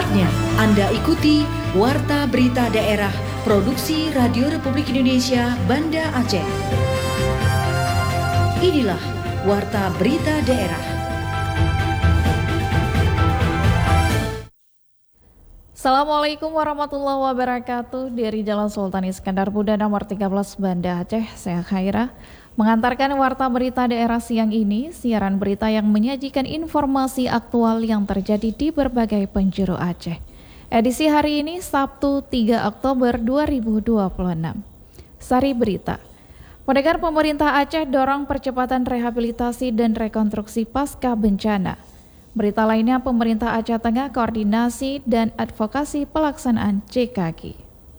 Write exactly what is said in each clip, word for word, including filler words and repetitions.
Saatnya Anda ikuti Warta Berita Daerah Produksi Radio Republik Indonesia Banda Aceh. Inilah Warta Berita Daerah. Assalamualaikum warahmatullahi wabarakatuh. Dari Jalan Sultan Iskandar Muda nomor tiga belas Banda Aceh, saya Khaira mengantarkan Warta Berita Daerah siang ini, siaran berita yang menyajikan informasi aktual yang terjadi di berbagai penjuru Aceh. Edisi hari ini Sabtu tiga Oktober dua ribu dua puluh enam. Sari berita. Pendengar, pemerintah Aceh dorong percepatan rehabilitasi dan rekonstruksi pasca bencana. Berita lainnya, pemerintah Aceh Tengah koordinasi dan advokasi pelaksanaan C K G.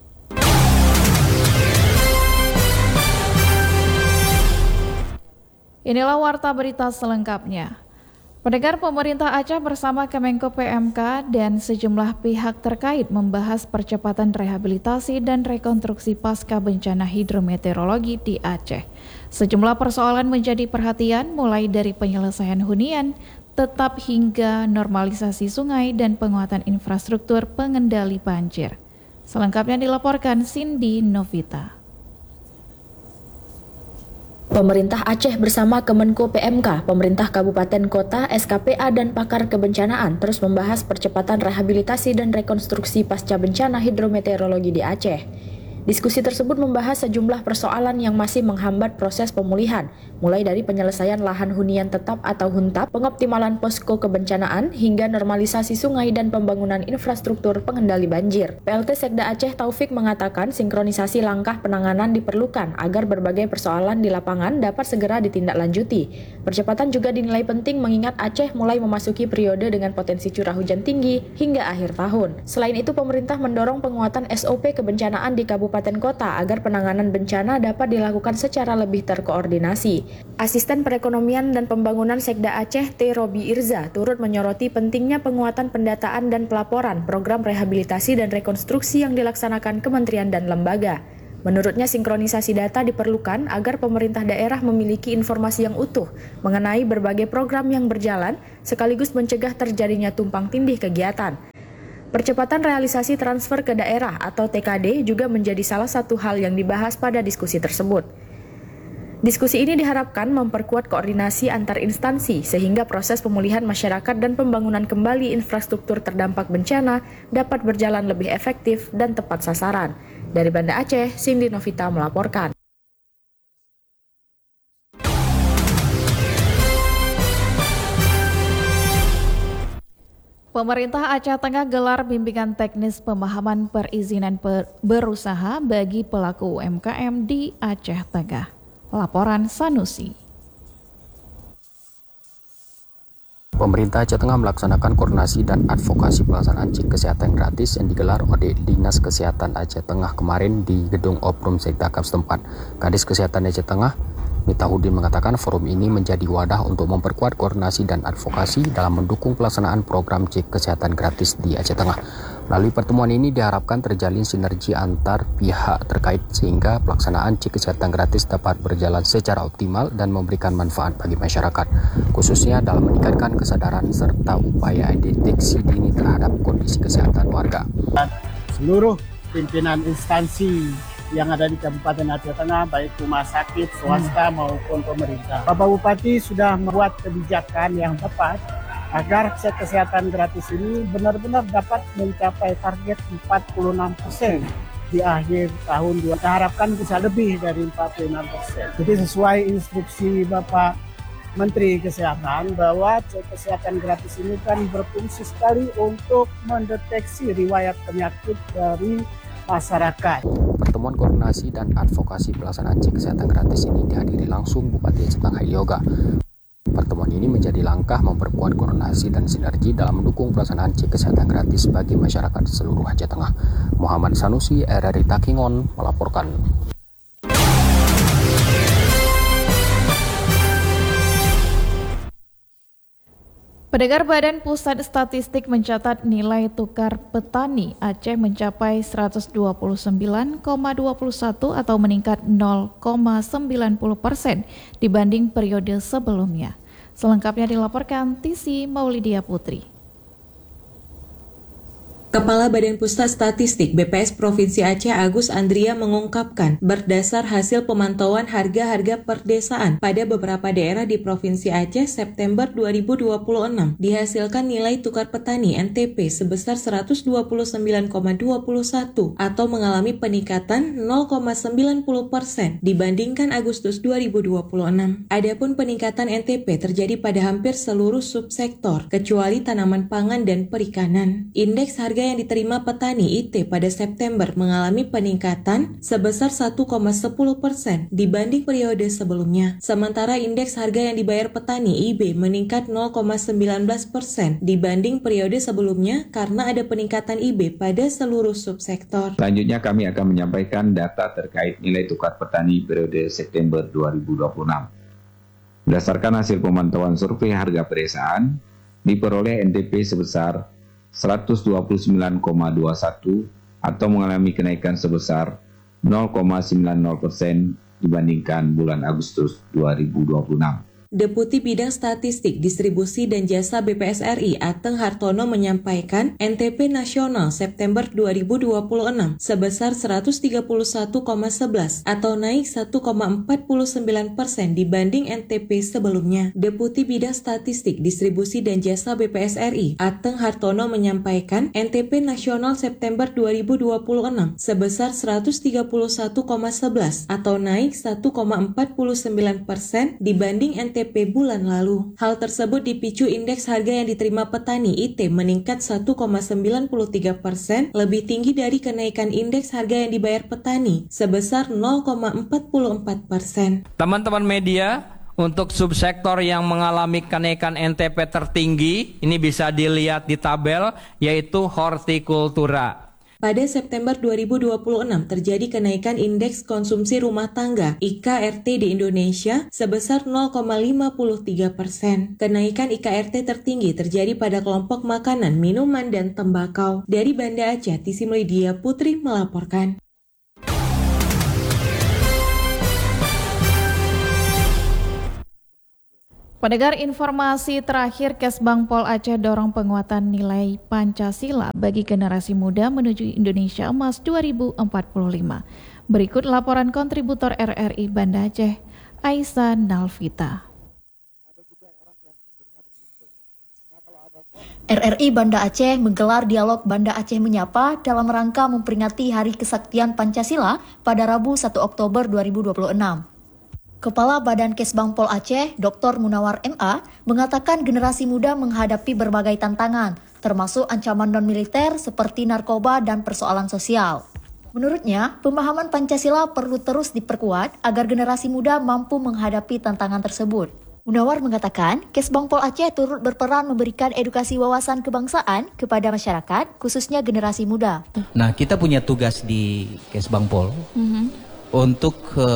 Inilah warta berita selengkapnya. Pendengar, pemerintah Aceh bersama Kemenko P M K dan sejumlah pihak terkait membahas percepatan rehabilitasi dan rekonstruksi pasca bencana hidrometeorologi di Aceh. Sejumlah persoalan menjadi perhatian, mulai dari penyelesaian hunian tetap hingga normalisasi sungai dan penguatan infrastruktur pengendali banjir. Selengkapnya dilaporkan Cindy Novita. Pemerintah Aceh bersama Kemenko P M K, pemerintah kabupaten kota, S K P A, dan pakar kebencanaan terus membahas percepatan rehabilitasi dan rekonstruksi pasca bencana hidrometeorologi di Aceh. Diskusi tersebut membahas sejumlah persoalan yang masih menghambat proses pemulihan, mulai dari penyelesaian lahan hunian tetap atau huntap, pengoptimalan posko kebencanaan, hingga normalisasi sungai dan pembangunan infrastruktur pengendali banjir. P L T Sekda Aceh Taufik mengatakan sinkronisasi langkah penanganan diperlukan agar berbagai persoalan di lapangan dapat segera ditindaklanjuti. Percepatan juga dinilai penting mengingat Aceh mulai memasuki periode dengan potensi curah hujan tinggi hingga akhir tahun. Selain itu, pemerintah mendorong penguatan S O P kebencanaan di kabupaten Kabupaten kota agar penanganan bencana dapat dilakukan secara lebih terkoordinasi. Asisten Perekonomian dan Pembangunan Sekda Aceh T. Robi Irza turut menyoroti pentingnya penguatan pendataan dan pelaporan program rehabilitasi dan rekonstruksi yang dilaksanakan kementerian dan lembaga. Menurutnya, sinkronisasi data diperlukan agar pemerintah daerah memiliki informasi yang utuh mengenai berbagai program yang berjalan, sekaligus mencegah terjadinya tumpang tindih kegiatan. Percepatan realisasi transfer ke daerah atau T K D juga menjadi salah satu hal yang dibahas pada diskusi tersebut. Diskusi ini diharapkan memperkuat koordinasi antar instansi sehingga proses pemulihan masyarakat dan pembangunan kembali infrastruktur terdampak bencana dapat berjalan lebih efektif dan tepat sasaran. Dari Banda Aceh, Cindy Novita melaporkan. Pemerintah Aceh Tengah gelar bimbingan teknis pemahaman perizinan per berusaha bagi pelaku U M K M di Aceh Tengah. Laporan Sanusi. Pemerintah Aceh Tengah melaksanakan koordinasi dan advokasi pelaksanaan cek kesehatan gratis yang digelar oleh Dinas Kesehatan Aceh Tengah kemarin di Gedung Oprum Sekdakap setempat. Kadis Kesehatan Aceh Tengah Mitahudin mengatakan forum ini menjadi wadah untuk memperkuat koordinasi dan advokasi dalam mendukung pelaksanaan program cek kesehatan gratis di Aceh Tengah. Melalui pertemuan ini diharapkan terjalin sinergi antar pihak terkait sehingga pelaksanaan cek kesehatan gratis dapat berjalan secara optimal dan memberikan manfaat bagi masyarakat, khususnya dalam meningkatkan kesadaran serta upaya deteksi dini terhadap kondisi kesehatan warga. Seluruh pimpinan instansi yang ada di Kabupaten Aceh Tengah, baik rumah sakit, swasta maupun pemerintah. Bapak Bupati sudah membuat kebijakan yang tepat agar cek kesehatan gratis ini benar-benar dapat mencapai target empat puluh enam persen di akhir tahun. Kita harapkan bisa lebih dari empat puluh enam persen. Jadi sesuai instruksi Bapak Menteri Kesehatan bahwa cek kesehatan gratis ini kan berfungsi sekali untuk mendeteksi riwayat penyakit dari masyarakat. Pertemuan koordinasi dan advokasi pelaksanaan cek kesehatan gratis ini dihadiri langsung Bupati Aceh Tengah Yoga. Pertemuan ini menjadi langkah memperkuat koordinasi dan sinergi dalam mendukung pelaksanaan cek kesehatan gratis bagi masyarakat seluruh Aceh Tengah. Muhammad Sanusi, R R I Takingon melaporkan. Pendengar, Badan Pusat Statistik mencatat nilai tukar petani Aceh mencapai seratus dua puluh sembilan koma dua satu atau meningkat nol koma sembilan nol persen dibanding periode sebelumnya. Selengkapnya dilaporkan Tisi Maulidia Putri. Kepala Badan Pusat Statistik B P S Provinsi Aceh Agus Andria mengungkapkan berdasar hasil pemantauan harga-harga perdesaan pada beberapa daerah di Provinsi Aceh September dua ribu dua puluh enam dihasilkan nilai tukar petani N T P sebesar seratus dua puluh sembilan koma dua satu atau mengalami peningkatan nol koma sembilan nol persen dibandingkan Agustus dua ribu dua puluh enam. Adapun peningkatan N T P terjadi pada hampir seluruh subsektor kecuali tanaman pangan dan perikanan. Indeks harga yang diterima petani I T pada September mengalami peningkatan sebesar satu koma sepuluh persen dibanding periode sebelumnya. Sementara indeks harga yang dibayar petani I B meningkat nol koma sembilan belas persen dibanding periode sebelumnya karena ada peningkatan I B pada seluruh subsektor. Selanjutnya kami akan menyampaikan data terkait nilai tukar petani periode September dua ribu dua puluh enam. Berdasarkan hasil pemantauan survei harga pedesaan, diperoleh N T P sebesar seratus dua puluh sembilan koma dua satu atau mengalami kenaikan sebesar nol koma sembilan nol persen dibandingkan bulan Agustus dua ribu dua puluh enam. Deputi Bidang Statistik, Distribusi dan Jasa B P S R I Ateng Hartono menyampaikan N T P nasional September dua ribu dua puluh enam sebesar seratus tiga puluh satu koma sebelas atau naik satu koma empat sembilan persen dibanding N T P sebelumnya. Deputi Bidang Statistik, Distribusi dan Jasa B P S R I Ateng Hartono menyampaikan N T P nasional September dua ribu dua puluh enam sebesar seratus tiga puluh satu koma sebelas atau naik satu koma empat sembilan persen dibanding N T P bulan lalu. Hal tersebut dipicu indeks harga yang diterima petani I T meningkat satu koma sembilan tiga persen, lebih tinggi dari kenaikan indeks harga yang dibayar petani sebesar nol koma empat empat persen. Teman-teman media, untuk subsektor yang mengalami kenaikan N T P tertinggi, ini bisa dilihat di tabel, yaitu hortikultura. Pada September dua ribu dua puluh enam terjadi kenaikan indeks konsumsi rumah tangga I K R T di Indonesia sebesar nol koma lima tiga persen. Kenaikan I K R T tertinggi terjadi pada kelompok makanan, minuman, dan tembakau. Dari Banda Aceh, Tisi Melia Putri melaporkan. Pendengar, informasi terakhir, Kesbang Pol Aceh dorong penguatan nilai Pancasila bagi generasi muda menuju Indonesia Emas dua ribu empat puluh lima. Berikut laporan kontributor R R I Banda Aceh, Aisyah Nalvita. R R I Banda Aceh menggelar dialog Banda Aceh Menyapa dalam rangka memperingati Hari Kesaktian Pancasila pada Rabu satu Oktober dua ribu dua puluh enam. Kepala Badan Kesbang Pol Aceh, Doktor Munawar M A, mengatakan generasi muda menghadapi berbagai tantangan, termasuk ancaman non-militer seperti narkoba dan persoalan sosial. Menurutnya, pemahaman Pancasila perlu terus diperkuat agar generasi muda mampu menghadapi tantangan tersebut. Munawar mengatakan, Kesbang Pol Aceh turut berperan memberikan edukasi wawasan kebangsaan kepada masyarakat, khususnya generasi muda. Nah, kita punya tugas di Kesbang Pol mm-hmm. untuk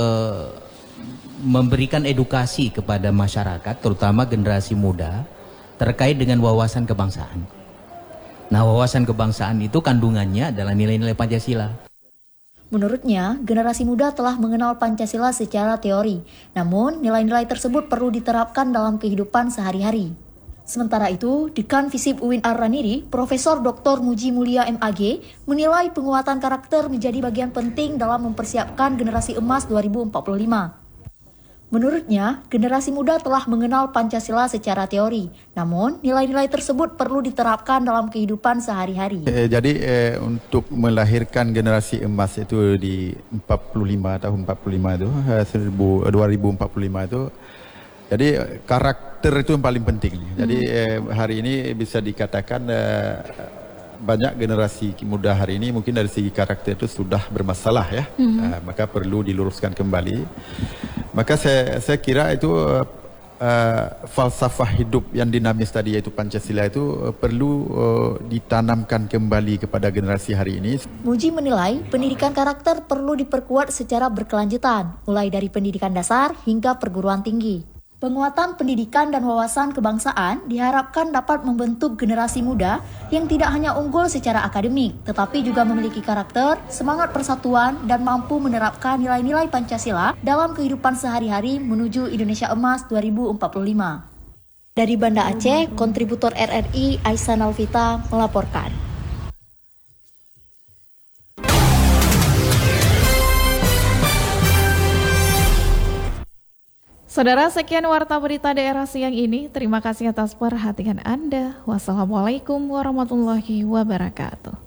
uh, memberikan edukasi kepada masyarakat, terutama generasi muda, terkait dengan wawasan kebangsaan. Nah, wawasan kebangsaan itu kandungannya adalah nilai-nilai Pancasila. Menurutnya, generasi muda telah mengenal Pancasila secara teori, namun nilai-nilai tersebut perlu diterapkan dalam kehidupan sehari-hari. Sementara itu, Dekan Visip U I N Ar-Raniri, Profesor Doktor Muji Mulia M A G, menilai penguatan karakter menjadi bagian penting dalam mempersiapkan generasi emas dua ribu empat puluh lima. Menurutnya, generasi muda telah mengenal Pancasila secara teori, namun nilai-nilai tersebut perlu diterapkan dalam kehidupan sehari-hari. Eh, jadi eh, untuk melahirkan generasi emas itu di empat puluh lima, tahun empat puluh lima itu, eh, dua ribu empat puluh lima itu, jadi karakter itu yang paling penting. Jadi eh, hari ini bisa dikatakan eh, banyak generasi muda hari ini mungkin dari segi karakter itu sudah bermasalah ya, mm-hmm. uh, maka perlu diluruskan kembali. Maka saya saya kira itu uh, uh, falsafah hidup yang dinamis tadi yaitu Pancasila itu uh, perlu uh, ditanamkan kembali kepada generasi hari ini. Muji menilai pendidikan karakter perlu diperkuat secara berkelanjutan, mulai dari pendidikan dasar hingga perguruan tinggi. Penguatan pendidikan dan wawasan kebangsaan diharapkan dapat membentuk generasi muda yang tidak hanya unggul secara akademik, tetapi juga memiliki karakter, semangat persatuan, dan mampu menerapkan nilai-nilai Pancasila dalam kehidupan sehari-hari menuju Indonesia Emas dua ribu empat puluh lima. Dari Banda Aceh, kontributor R R I Aisyah Nalvita melaporkan. Saudara, sekian Warta Berita Daerah siang ini. Terima kasih atas perhatian Anda. Wassalamualaikum warahmatullahi wabarakatuh.